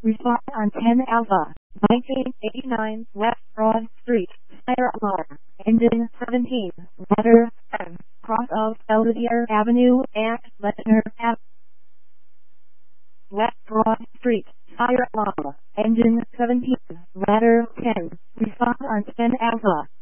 Respond on 10 Alpha, 1989, West Broad Street, fire alarm, engine 17, letter 10, cross of Belvedere Avenue and Lesnar Ave. West Broad Street, fire alarm, engine 17, letter 10, respond on 10 Alpha.